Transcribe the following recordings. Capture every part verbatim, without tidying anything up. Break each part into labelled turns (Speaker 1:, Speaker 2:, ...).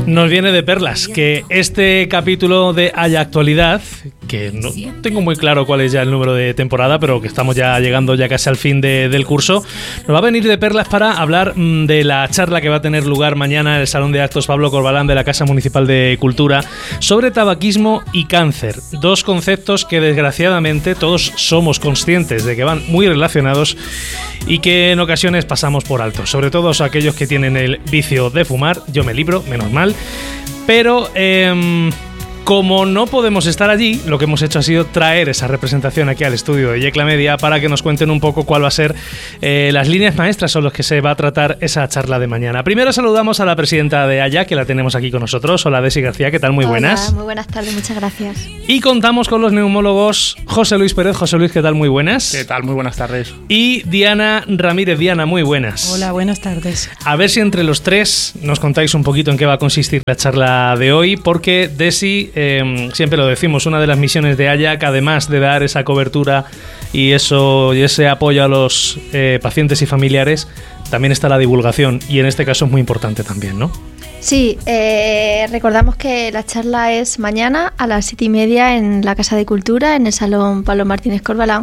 Speaker 1: Nos viene de perlas que este capítulo de Haya Actualidad, que no tengo muy claro cuál es ya el número de temporada, pero que estamos ya llegando ya casi al fin de, del curso, nos va a venir de perlas para hablar mmm, de la charla que va a tener lugar mañana en el Salón de Actos Pablo Corbalán de la Casa Municipal de Cultura sobre tabaquismo y cáncer. Dos conceptos que desgraciadamente todos somos conscientes de que van muy relacionados y que en ocasiones pasamos por alto, sobre todo aquellos que tienen el vicio de fumar. Yo me libro, menos mal, pero eh, como no podemos estar allí, lo que hemos hecho ha sido traer esa representación aquí al estudio de Yecla Media para que nos cuenten un poco cuál va a ser eh, las líneas maestras sobre las que se va a tratar esa charla de mañana. Primero saludamos a la presidenta de Haya, que la tenemos aquí con nosotros. Hola, Desi García, ¿qué tal? Muy
Speaker 2: Hola,
Speaker 1: buenas.
Speaker 2: Muy buenas tardes, muchas gracias.
Speaker 1: Y contamos con los neumólogos José Luis Pérez. José Luis, ¿qué tal? Muy buenas.
Speaker 3: ¿Qué tal? Muy buenas tardes.
Speaker 1: Y Diana Ramírez. Diana, muy buenas.
Speaker 4: Hola, buenas tardes.
Speaker 1: A ver si entre los tres nos contáis un poquito en qué va a consistir la charla de hoy, porque Desi, eh, siempre lo decimos, una de las misiones de Haya, que además de dar esa cobertura y eso y ese apoyo a los eh, pacientes y familiares, también está la divulgación, y en este caso es muy importante también, ¿no?
Speaker 2: Sí, eh, recordamos que la charla es mañana a las siete y media en la Casa de Cultura, en el Salón Pablo Martínez Corbalán.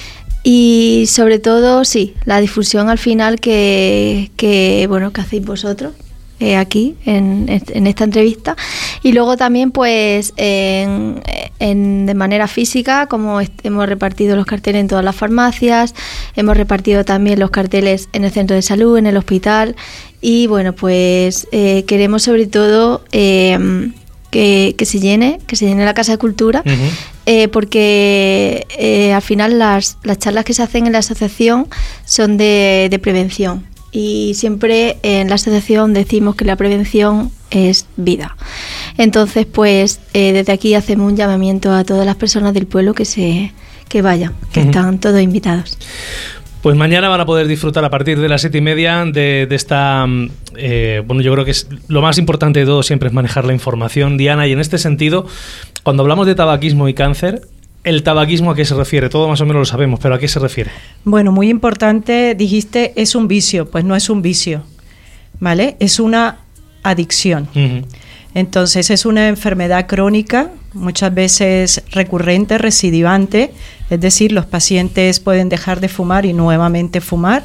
Speaker 2: Y sobre todo, sí, la difusión al final que, que bueno, que hacéis vosotros eh, aquí en, en esta entrevista, y luego también pues en, en, de manera física, como est- hemos repartido los carteles en todas las farmacias, hemos repartido también los carteles en el centro de salud, en el hospital, y bueno, pues eh, queremos sobre todo eh, que, que se llene, que se llene la Casa de Cultura. Uh-huh. Eh, porque eh, al final las, las charlas que se hacen en la asociación son de, de prevención, y siempre en la asociación decimos que la prevención es vida. Entonces pues eh, desde aquí hacemos un llamamiento a todas las personas del pueblo que se que vayan, que uh-huh. están todos invitados.
Speaker 1: Pues mañana van a poder disfrutar a partir de las siete y media de, de esta... Eh, bueno, yo creo que es lo más importante de todo siempre es manejar la información, Diana, y en este sentido, cuando hablamos de tabaquismo y cáncer, ¿el tabaquismo a qué se refiere? Todo más o menos lo sabemos, pero ¿a qué se refiere?
Speaker 4: Bueno, muy importante, dijiste, es un vicio. Pues no es un vicio, ¿vale? Es una adicción. Uh-huh. Entonces es una enfermedad crónica, muchas veces recurrente, recidivante, es decir, los pacientes pueden dejar de fumar y nuevamente fumar,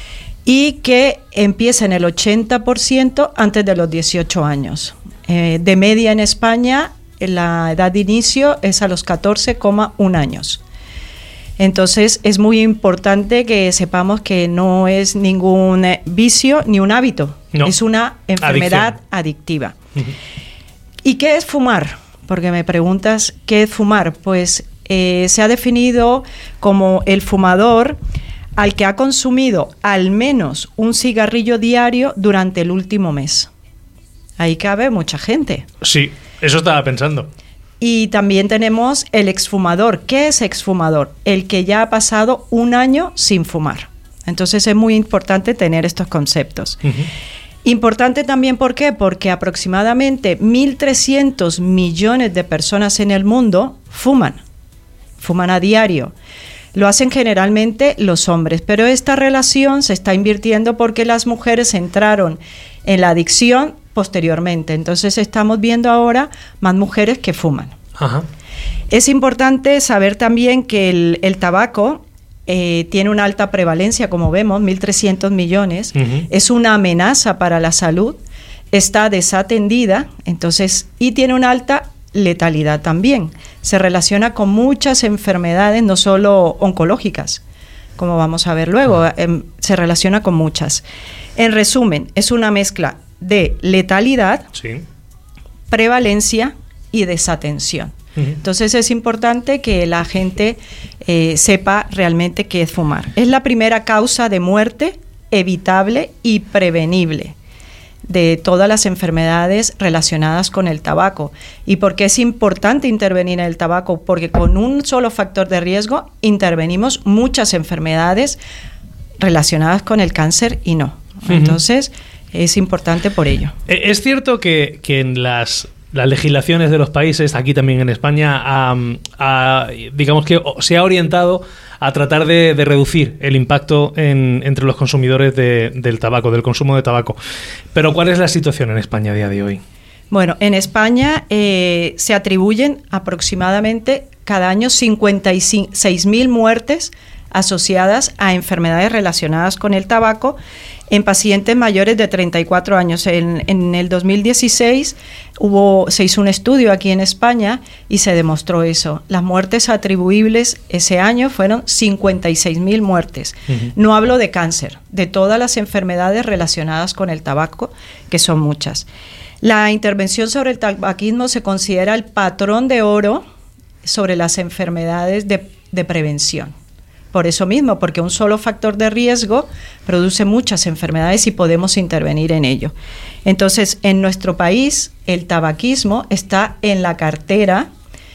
Speaker 4: y que empieza en el ochenta por ciento antes de los dieciocho años. Eh, de media en España, la edad de inicio es a los catorce coma uno años. Entonces es muy importante que sepamos que no es ningún vicio ni un hábito, no. Es una enfermedad Adicción. adictiva. Uh-huh. ¿Y qué es fumar? Porque me preguntas, ¿qué es fumar? Pues eh, se ha definido como el fumador al que ha consumido al menos un cigarrillo diario durante el último mes. Ahí cabe mucha gente.
Speaker 1: Sí, eso estaba pensando.
Speaker 4: Y también tenemos el exfumador. ¿Qué es exfumador? El que ya ha pasado un año sin fumar. Entonces es muy importante tener estos conceptos. Uh-huh. Importante también, ¿por qué? Porque aproximadamente mil trescientos millones de personas en el mundo fuman. Fuman a diario. Lo hacen generalmente los hombres, pero esta relación se está invirtiendo porque las mujeres entraron en la adicción posteriormente. Entonces estamos viendo ahora más mujeres que fuman. Ajá. Es importante saber también que el, el tabaco eh, tiene una alta prevalencia, como vemos, mil trescientos millones. Uh-huh. Es una amenaza para la salud, está desatendida, entonces, y tiene una alta letalidad también. Se relaciona con muchas enfermedades, no solo oncológicas, como vamos a ver luego, uh-huh. eh, se relaciona con muchas. En resumen, es una mezcla de letalidad, sí. prevalencia y desatención. Uh-huh. Entonces es importante que la gente eh, sepa realmente qué es fumar. Es la primera causa de muerte evitable y prevenible de todas las enfermedades relacionadas con el tabaco. ¿Y por qué es importante intervenir en el tabaco? Porque con un solo factor de riesgo intervenimos muchas enfermedades relacionadas con el cáncer y no. Uh-huh. Entonces es importante por ello.
Speaker 1: Es cierto que, que en las, las legislaciones de los países, aquí también en España, a, a, digamos que se ha orientado a tratar de, de reducir el impacto en, entre los consumidores de, del tabaco, del consumo de tabaco. Pero ¿cuál es la situación en España a día de hoy?
Speaker 4: Bueno, en España eh, se atribuyen aproximadamente cada año cincuenta y seis mil muertes asociadas a enfermedades relacionadas con el tabaco en pacientes mayores de treinta y cuatro años. En, en el dos mil dieciséis hubo, se hizo un estudio aquí en España y se demostró eso. Las muertes atribuibles ese año fueron cincuenta y seis mil muertes. Uh-huh. No hablo de cáncer, de todas las enfermedades relacionadas con el tabaco, que son muchas. La intervención sobre el tabaquismo se considera el patrón de oro sobre las enfermedades de, de prevención. Por eso mismo, porque un solo factor de riesgo produce muchas enfermedades y podemos intervenir en ello. Entonces, en nuestro país, el tabaquismo está en la cartera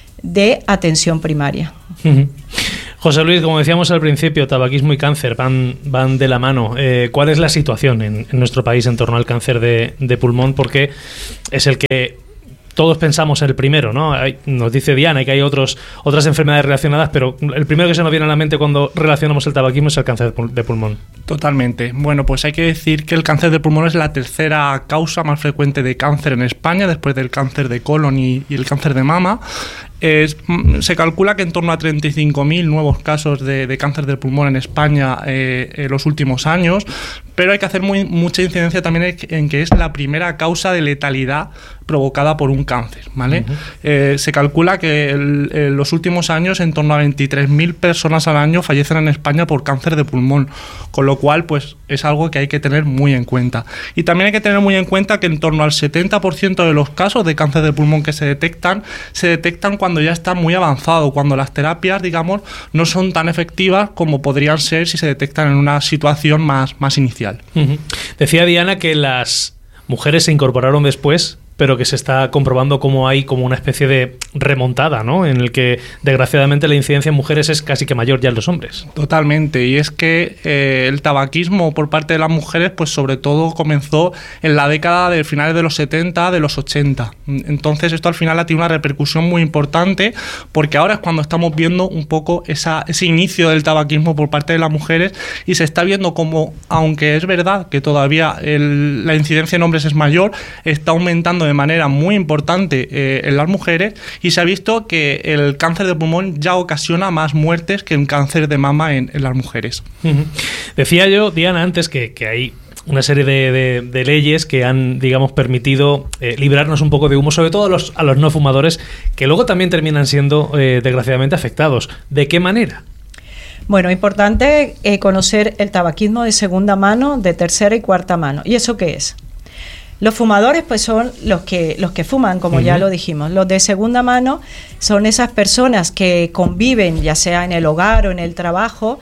Speaker 4: de atención primaria.
Speaker 1: Uh-huh. José Luis, como decíamos al principio, tabaquismo y cáncer van, van de la mano. Eh, ¿Cuál es la situación en, en nuestro país en torno al cáncer de, de pulmón? Porque es el que todos pensamos el primero, ¿no? Hay, nos dice Diana que hay otros, otras enfermedades relacionadas, pero el primero que se nos viene a la mente cuando relacionamos el tabaquismo es el cáncer de pulmón.
Speaker 3: Totalmente. Bueno, pues hay que decir que el cáncer de pulmón es la tercera causa más frecuente de cáncer en España, después del cáncer de colon y, y el cáncer de mama. Es, se calcula que en torno a treinta y cinco mil nuevos casos de, de cáncer del pulmón en España eh, en los últimos años, pero hay que hacer muy, mucha incidencia también en que es la primera causa de letalidad provocada por un cáncer, ¿vale? Uh-huh. Eh, se calcula que el, en los últimos años en torno a veintitrés mil personas al año fallecen en España por cáncer de pulmón, con lo cual pues es algo que hay que tener muy en cuenta. Y también hay que tener muy en cuenta que en torno al setenta por ciento de los casos de cáncer de pulmón que se detectan, se detectan cuando ya está muy avanzado, cuando las terapias, digamos, no son tan efectivas como podrían ser si se detectan en una situación más, más inicial.
Speaker 1: Uh-huh. Decía Diana que las mujeres se incorporaron después, pero que se está comprobando cómo hay como una especie de remontada, ¿no? En el que desgraciadamente la incidencia en mujeres es casi que mayor ya en los hombres.
Speaker 3: Totalmente, y es que eh, el tabaquismo por parte de las mujeres pues sobre todo comenzó en la década de finales de los setenta, de los ochenta. Entonces esto al final ha tenido una repercusión muy importante, porque ahora es cuando estamos viendo un poco esa, ese inicio del tabaquismo por parte de las mujeres, y se está viendo como, aunque es verdad que todavía el, la incidencia en hombres es mayor, está aumentando de manera muy importante eh, en las mujeres, y se ha visto que el cáncer de pulmón ya ocasiona más muertes que el cáncer de mama en, en las mujeres.
Speaker 1: Uh-huh. Decía yo, Diana, antes que, que hay una serie de, de, de leyes que han, digamos, permitido eh, librarnos un poco de humo, sobre todo a los, a los no fumadores, que luego también terminan siendo eh, desgraciadamente afectados. ¿De qué manera?
Speaker 4: Bueno, importante eh, conocer el tabaquismo de segunda mano, de tercera y cuarta mano. ¿Y eso qué es? Los fumadores pues son los que, los que fuman, como uh-huh. ya lo dijimos. Los de segunda mano son esas personas que conviven, ya sea en el hogar o en el trabajo,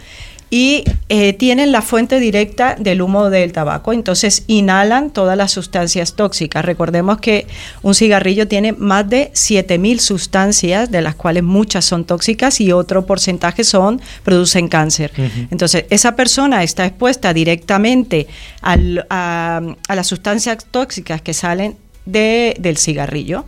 Speaker 4: y eh, tienen la fuente directa del humo del tabaco, entonces inhalan todas las sustancias tóxicas. Recordemos que un cigarrillo tiene más de siete mil sustancias, de las cuales muchas son tóxicas y otro porcentaje son producen cáncer. Uh-huh. Entonces, esa persona está expuesta directamente al, a, a las sustancias tóxicas que salen de, del cigarrillo.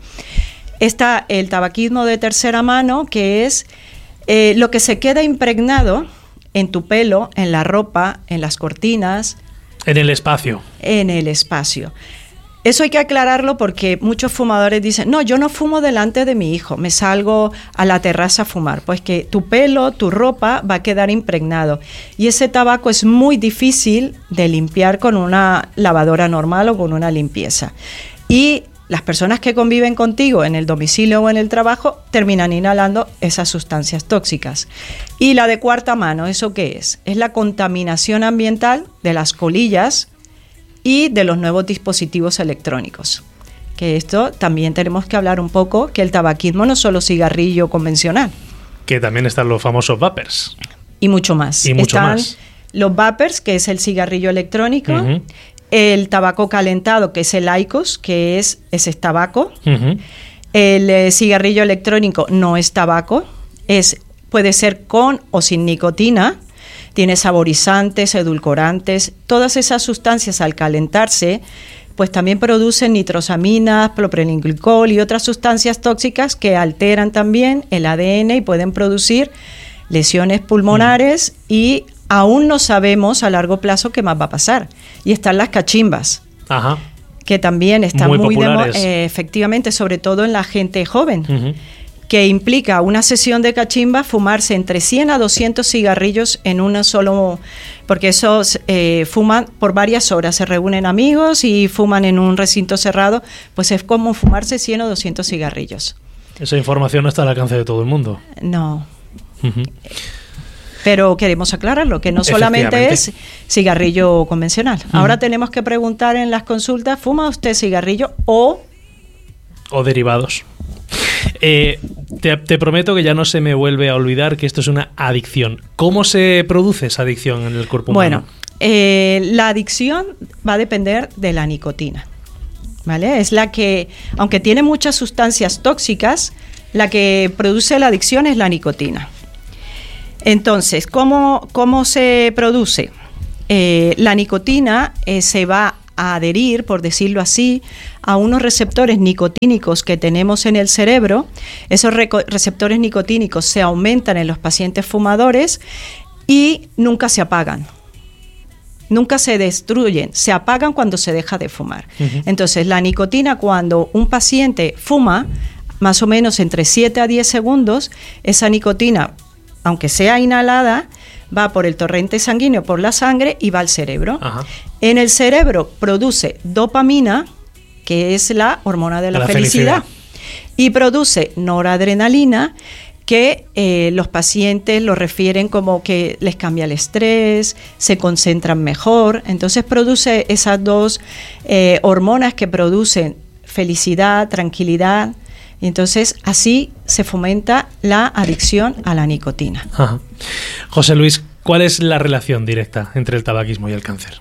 Speaker 4: Está el tabaquismo de tercera mano, que es eh, lo que se queda impregnado en tu pelo, en la ropa, en las cortinas.
Speaker 1: En el espacio. En
Speaker 4: el espacio. Eso hay que aclararlo porque muchos fumadores dicen, no, yo no fumo delante de mi hijo, me salgo a la terraza a fumar. Pues que tu pelo, tu ropa va a quedar impregnado. Y ese tabaco es muy difícil de limpiar con una lavadora normal o con una limpieza. Y las personas que conviven contigo en el domicilio o en el trabajo terminan inhalando esas sustancias tóxicas. Y la de cuarta mano, ¿eso qué es? Es la contaminación ambiental de las colillas y de los nuevos dispositivos electrónicos. Que esto también tenemos que hablar un poco, que el tabaquismo no es solo cigarrillo convencional.
Speaker 1: Que también están los famosos vapers.
Speaker 4: Y mucho más.
Speaker 1: Y mucho
Speaker 4: están
Speaker 1: más.
Speaker 4: Los vapers, que es el cigarrillo electrónico, uh-huh. el tabaco calentado, que es el IQOS, que es ese tabaco. Uh-huh. El eh, cigarrillo electrónico no es tabaco, es, puede ser con o sin nicotina, tiene saborizantes, edulcorantes, todas esas sustancias al calentarse, pues también producen nitrosaminas, propilenglicol y otras sustancias tóxicas que alteran también el A D N y pueden producir lesiones pulmonares uh-huh. y aún no sabemos a largo plazo qué más va a pasar. Y están las cachimbas.
Speaker 1: Ajá.
Speaker 4: que también están
Speaker 1: muy,
Speaker 4: muy,
Speaker 1: populares.
Speaker 4: de, eh, efectivamente, sobre todo en la gente joven,
Speaker 1: Uh-huh.
Speaker 4: que implica una sesión de cachimba, fumarse entre cien a doscientos cigarrillos en una solo, porque esos eh, fuman por varias horas, se reúnen amigos y fuman en un recinto cerrado, pues es como fumarse cien o doscientos cigarrillos.
Speaker 1: Esa información no está al alcance de todo el mundo.
Speaker 4: No.
Speaker 1: Uh-huh.
Speaker 4: Pero queremos aclararlo, que no solamente es cigarrillo convencional. Uh-huh. Ahora tenemos que preguntar en las consultas, ¿fuma usted cigarrillo o...?
Speaker 1: O derivados. Eh, te, te prometo que ya no se me vuelve a olvidar que esto es una adicción. ¿Cómo se produce esa adicción en el cuerpo humano?
Speaker 4: Bueno, eh, la adicción va a depender de la nicotina, ¿vale? Es la que, aunque tiene muchas sustancias tóxicas, la que produce la adicción es la nicotina. Entonces, ¿cómo, cómo se produce? Eh, la nicotina eh, se va a adherir, por decirlo así, a unos receptores nicotínicos que tenemos en el cerebro. Esos reco- receptores nicotínicos se aumentan en los pacientes fumadores y nunca se apagan. Nunca se destruyen, se apagan cuando se deja de fumar. Uh-huh. Entonces, la nicotina, cuando un paciente fuma, más o menos entre siete a diez segundos, esa nicotina, aunque sea inhalada, va por el torrente sanguíneo, por la sangre y va al cerebro. Ajá. En el cerebro produce dopamina, que es la hormona de la, la felicidad, felicidad, y produce noradrenalina, que eh, los pacientes lo refieren como que les cambia el estrés, se concentran mejor. Entonces produce esas dos eh, hormonas que producen felicidad, tranquilidad. Y entonces así se fomenta la adicción a la nicotina.
Speaker 1: Ajá. José Luis, ¿cuál es la relación directa entre el tabaquismo y el cáncer?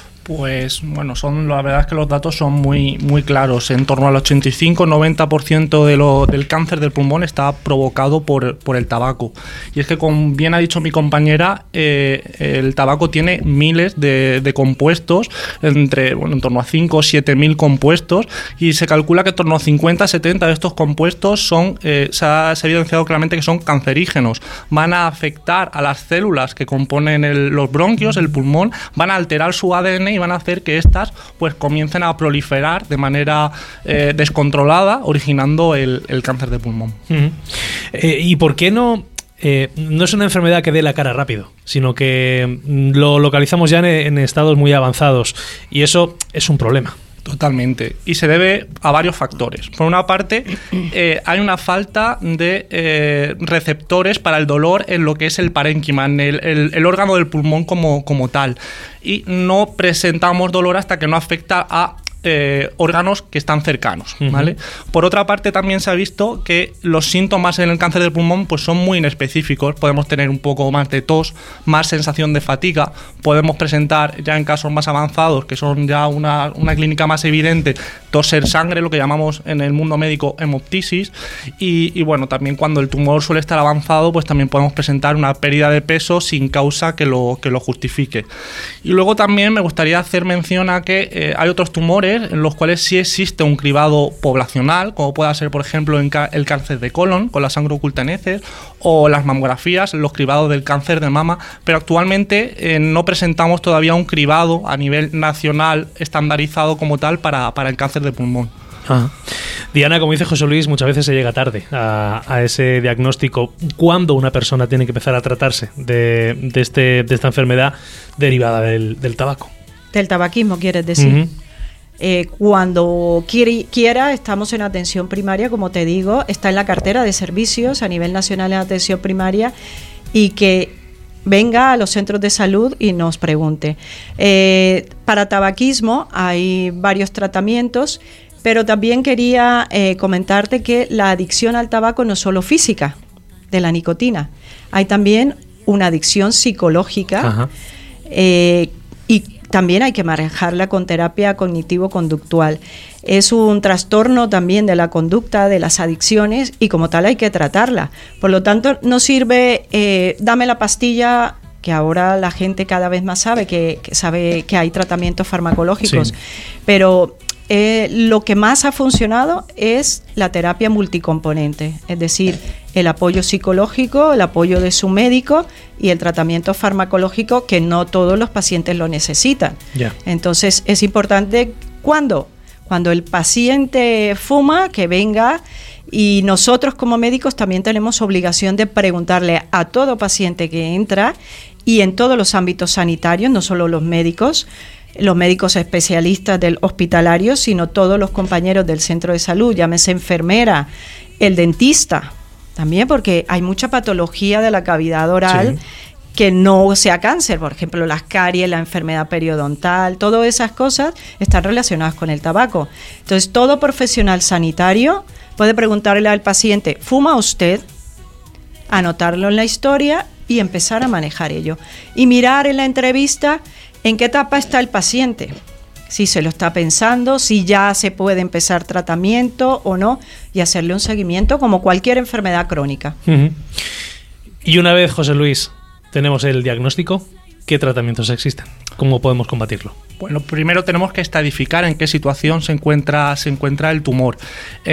Speaker 3: Pues bueno, son, la verdad es que los datos son muy, muy claros. En torno al ochenta y cinco a noventa por ciento de lo, del cáncer del pulmón está provocado por, por el tabaco. Y es que, como bien ha dicho mi compañera, eh, el tabaco tiene miles de, de compuestos, entre bueno, en torno a cinco o siete mil compuestos, y se calcula que en torno a cincuenta a setenta de estos compuestos son, eh, se, ha, se ha evidenciado claramente que son cancerígenos. Van a afectar a las células que componen el, los bronquios, el pulmón, van a alterar su A D N y van a hacer que éstas pues comiencen a proliferar de manera eh, descontrolada, originando el, el cáncer de pulmón.
Speaker 1: Uh-huh. Eh, ¿Y por qué no? Eh, no es una enfermedad que dé la cara rápido, sino que lo localizamos ya en, en estados muy avanzados, y eso es un problema.
Speaker 3: Totalmente. Y se debe a varios factores. Por una parte, eh, hay una falta de eh, receptores para el dolor en lo que es el parénquima, en el, el, el órgano del pulmón como, como tal. Y no presentamos dolor hasta que no afecta a Eh, órganos que están cercanos, ¿vale? Uh-huh. Por otra parte, también se ha visto que los síntomas en el cáncer del pulmón pues son muy inespecíficos. Podemos tener un poco más de tos, más sensación de fatiga, podemos presentar ya en casos más avanzados, que son ya una, una clínica más evidente, toser sangre, lo que llamamos en el mundo médico hemoptisis, y, y bueno, también cuando el tumor suele estar avanzado, pues también podemos presentar una pérdida de peso sin causa que lo, que lo justifique. Y luego también me gustaría hacer mención a que eh, hay otros tumores en los cuales sí existe un cribado poblacional, como pueda ser, por ejemplo, en ca- el cáncer de colon, con la sangre oculta en heces, o las mamografías, los cribados del cáncer de mama, pero actualmente eh, no presentamos todavía un cribado a nivel nacional estandarizado como tal para, para el cáncer de pulmón.
Speaker 1: Ah. Diana, como dice José Luis, muchas veces se llega tarde a, a ese diagnóstico. ¿Cuándo una persona tiene que empezar a tratarse de, de, este, de esta enfermedad derivada del, del tabaco?
Speaker 4: Del tabaquismo, quieres decir.
Speaker 1: Uh-huh.
Speaker 4: Eh, cuando quiere, quiera, estamos en atención primaria, como te digo, está en la cartera de servicios a nivel nacional en atención primaria, y que venga a los centros de salud y nos pregunte. Eh, para tabaquismo hay varios tratamientos, pero también quería eh, comentarte que la adicción al tabaco no es solo física, de la nicotina, hay también una adicción psicológica, eh, y también hay que manejarla con terapia cognitivo-conductual. Es un trastorno también de la conducta, de las adicciones, y como tal hay que tratarla. Por lo tanto, no sirve, eh, dame la pastilla, que ahora la gente cada vez más sabe que, que, sabe que hay tratamientos farmacológicos, sí. Pero eh, lo que más ha funcionado es la terapia multicomponente, es decir, el apoyo psicológico, el apoyo de su médico y el tratamiento farmacológico, que no todos los pacientes lo necesitan. Yeah. Entonces es importante, ¿cuándo? Cuando el paciente fuma, que venga, y nosotros como médicos también tenemos obligación de preguntarle a todo paciente que entra, y en todos los ámbitos sanitarios, no solo los médicos, los médicos especialistas del hospitalario, sino todos los compañeros del centro de salud, llámese enfermera, el dentista, también porque hay mucha patología de la cavidad oral, sí, que no sea cáncer, por ejemplo las caries, la enfermedad periodontal, todas esas cosas están relacionadas con el tabaco. Entonces todo profesional sanitario puede preguntarle al paciente, ¿fuma usted? Anotarlo en la historia y empezar a manejar ello. Y mirar en la entrevista en qué etapa está el paciente, si se lo está pensando, si ya se puede empezar tratamiento o no, y hacerle un seguimiento como cualquier enfermedad crónica.
Speaker 1: Uh-huh. Y una vez, José Luis, tenemos el diagnóstico, ¿qué tratamientos existen? ¿Cómo podemos combatirlo?
Speaker 3: Bueno, primero tenemos que estadificar en qué situación se encuentra, se encuentra el tumor.